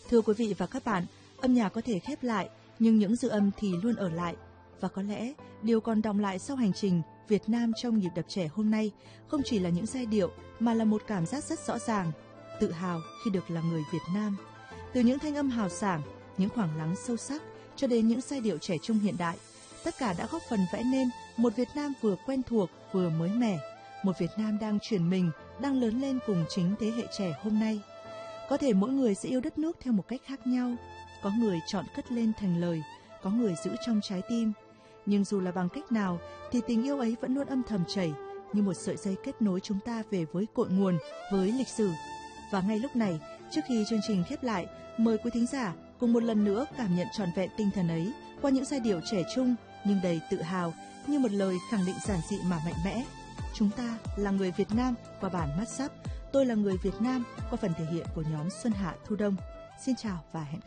Thưa quý vị và các bạn, âm nhạc có thể khép lại, nhưng những dư âm thì luôn ở lại. Và có lẽ, điều còn đọng lại sau hành trình Việt Nam trong nhịp đập trẻ hôm nay không chỉ là những giai điệu mà là một cảm giác rất rõ ràng, tự hào khi được là người Việt Nam. Từ những thanh âm hào sảng, những khoảng lắng sâu sắc cho đến những giai điệu trẻ trung hiện đại, tất cả đã góp phần vẽ nên một Việt Nam vừa quen thuộc vừa mới mẻ, một Việt Nam đang chuyển mình, đang lớn lên cùng chính thế hệ trẻ hôm nay. Có thể mỗi người sẽ yêu đất nước theo một cách khác nhau, có người chọn cất lên thành lời, có người giữ trong trái tim. Nhưng dù là bằng cách nào thì tình yêu ấy vẫn luôn âm thầm chảy như một sợi dây kết nối chúng ta về với cội nguồn, với lịch sử. Và ngay lúc này, trước khi chương trình khép lại, mời quý thính giả cùng một lần nữa cảm nhận trọn vẹn tinh thần ấy qua những giai điệu trẻ trung nhưng đầy tự hào, như một lời khẳng định giản dị mà mạnh mẽ. Chúng ta là người Việt Nam qua bản Mắt Sắp, tôi là người Việt Nam qua phần thể hiện của nhóm Xuân Hạ Thu Đông. Xin chào và hẹn gặp lại.